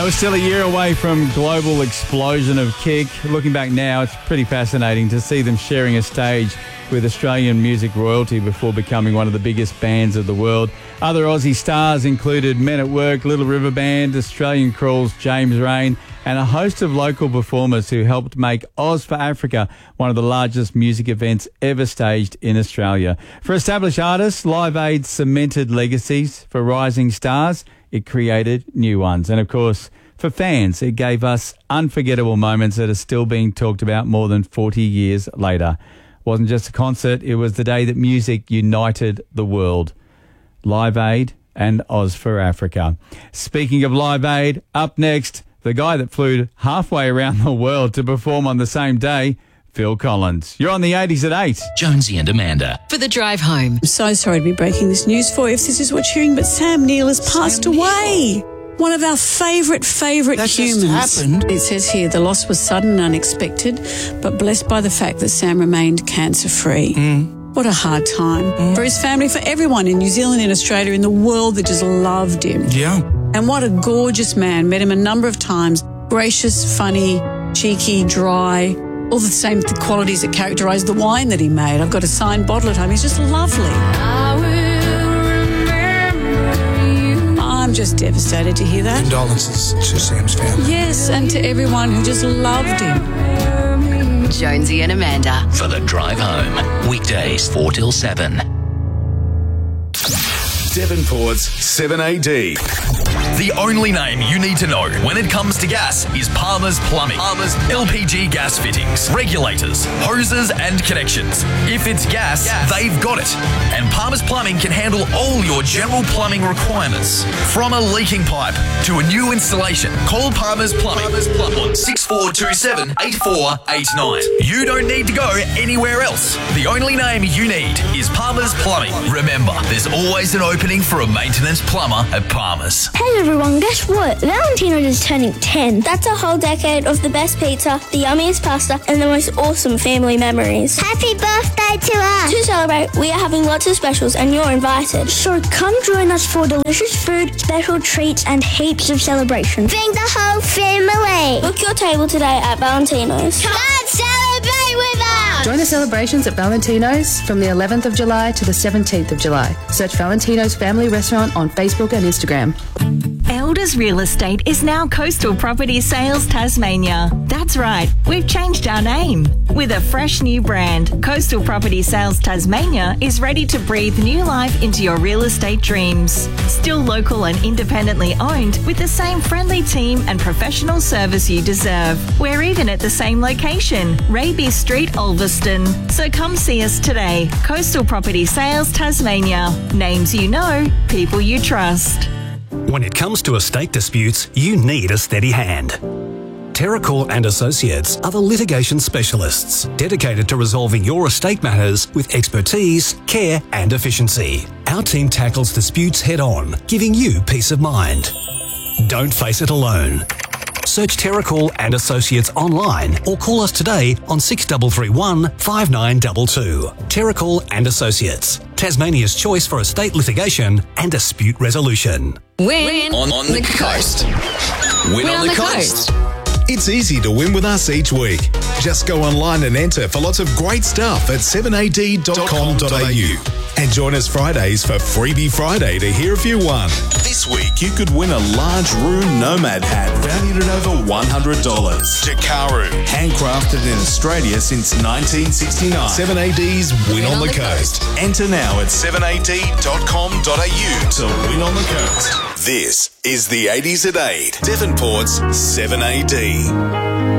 we're still a year away from global explosion of kick. Looking back now, it's pretty fascinating to see them sharing a stage with Australian music royalty before becoming one of the biggest bands of the world. Other Aussie stars included Men at Work, Little River Band, Australian Crawl's James Rain, and a host of local performers who helped make Oz for Africa one of the largest music events ever staged in Australia. For established artists, Live Aid cemented legacies. For rising stars, it created new ones. And of course, for fans, it gave us unforgettable moments that are still being talked about more than 40 years later. It wasn't just a concert, it was the day that music united the world. Live Aid and Oz for Africa. Speaking of Live Aid, up next, the guy that flew halfway around the world to perform on the same day, Phil Collins. You're on the 80s at 8. Jonesy and Amanda. For the drive home. I'm so sorry to be breaking this news for you if this is what you're hearing, but Sam Neill has passed away. One of our favourite humans. Just happened. It says here the loss was sudden and unexpected, but blessed by the fact that Sam remained cancer-free. What a hard time. For his family, for everyone in New Zealand, in Australia, in the world that just loved him. Yeah. And what a gorgeous man. Met him a number of times. Gracious, funny, cheeky, dry. All the same qualities that characterise the wine that he made. I've got a signed bottle at home. He's just lovely. I'm just devastated to hear that. Condolences to Sam's family. Yes, and to everyone who just loved him. Jonesy and Amanda. For the drive home. Weekdays 4 till 7. Devonport's 7AD. The only name you need to know when it comes to gas is Palmer's Plumbing. Palmer's LPG gas fittings, regulators, hoses and connections. If it's gas, they've got it. And Palmer's Plumbing can handle all your general plumbing requirements. From a leaking pipe to a new installation, call Palmer's Plumbing on 6427 8489. You don't need to go anywhere else. The only name you need is Palmer's Plumbing. Remember, there's always an opening for a maintenance plumber at Palmer's. Hey everyone, guess what? Valentino's is turning 10. That's a whole decade of the best pizza, the yummiest pasta, and the most awesome family memories. Happy birthday to us! To celebrate, we are having lots of specials and you're invited. So come join us for delicious food, special treats, and heaps of celebrations. Bring the whole family! Book your table today at Valentino's. Come celebrate with us! Join the celebrations at Valentino's from the 11th of July to the 17th of July. Search Valentino's Family Restaurant on Facebook and Instagram. Elders Real Estate is now Coastal Property Sales Tasmania. That's right, we've changed our name. With a fresh new brand, Coastal Property Sales Tasmania is ready to breathe new life into your real estate dreams. Still local and independently owned with the same friendly team and professional service you deserve. We're even at the same location, Raby Street, Ulverston. So come see us today. Coastal Property Sales Tasmania. Names you know, people you trust. When it comes to estate disputes, you need a steady hand. Terracore and Associates are the litigation specialists dedicated to resolving your estate matters with expertise, care and efficiency. Our team tackles disputes head-on, giving you peace of mind. Don't face it alone. Search Terracore and Associates online or call us today on 6331 5922. Terracore and Associates, Tasmania's choice for estate litigation and dispute resolution. Win on the coast. Win on the coast. It's easy to win with us each week. Just go online and enter for lots of great stuff at 7ad.com.au. And join us Fridays for Freebie Friday to hear if you won. This week, you could win a large Rune Nomad hat valued at over $100. Jakaru, handcrafted in Australia since 1969. 7AD's Win on the Coast. Enter now at 7ad.com.au to win on the coast. This is the 80s at 8, Devonport's 7AD.